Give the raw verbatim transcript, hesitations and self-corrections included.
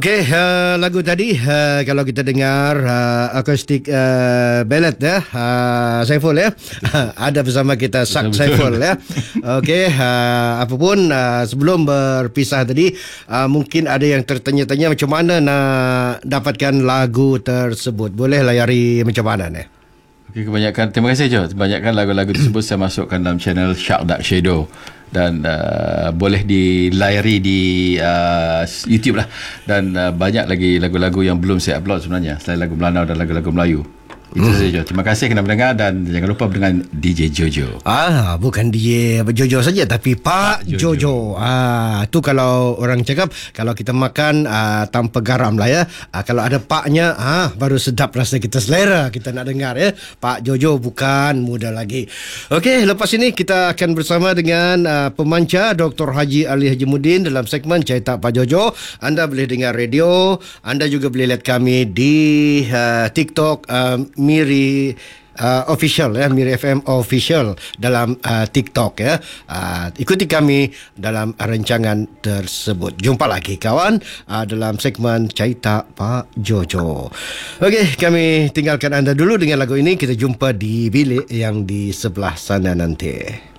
Okey, uh, lagu tadi uh, kalau kita dengar uh, akustik uh, ballad ya, uh, Saiful ya. Ada bersama kita Sak Saiful ya. Okey, uh, apapun uh, sebelum berpisah tadi, uh, mungkin ada yang tertanya-tanya macam mana nak dapatkan lagu tersebut. Boleh layari macam mana ni? Okay, kebanyakan, terima kasih Jo. Kebanyakan lagu-lagu tersebut saya masukkan dalam channel Shark Dark Shadow dan uh, boleh dilayari di uh, YouTube lah, dan uh, banyak lagi lagu-lagu yang belum saya upload sebenarnya selain lagu Melanau dan lagu-lagu Melayu. Itu hmm. saja. Terima kasih kerana mendengar dan jangan lupa dengan D J Jojo. Ah, bukan D J Jojo saja tapi Pak Jojo. Jojo. Ah, tu kalau orang cakap kalau kita makan ah, tanpa garam lah ya. Ah, kalau ada paknya ah baru sedap rasa kita selera kita nak dengar ya. Pak Jojo bukan muda lagi. Okey, lepas ini kita akan bersama dengan ah, pemancar Doktor Haji Ali Hajimuddin dalam segmen Cerita Pak Jojo. Anda boleh dengar radio, anda juga boleh lihat kami di ah, TikTok ah, Miri uh, official ya, Miri F M official dalam uh, TikTok ya. Uh, ikuti kami dalam rancangan tersebut. Jumpa lagi kawan uh, dalam segmen Cerita Pak Jojo. Okey, kami tinggalkan anda dulu dengan lagu ini. Kita jumpa di bilik yang di sebelah sana nanti.